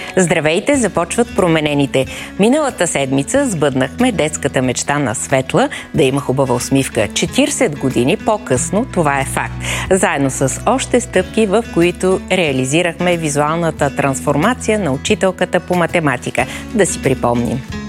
Здравейте, започват променените. Миналата седмица сбъднахме детската мечта на Светла да има хубава усмивка. 40 години по-късно това е факт. Заедно с още стъпки, в които реализирахме визуалната трансформация на учителката по математика. Да си припомним.